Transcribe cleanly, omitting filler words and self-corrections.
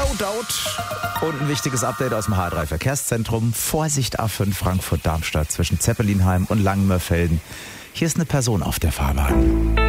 Shoutout und ein wichtiges Update aus dem H3 Verkehrszentrum. Vorsicht A5 Frankfurt-Darmstadt zwischen Zeppelinheim und Langenmörfelden. Hier ist eine Person auf der Fahrbahn.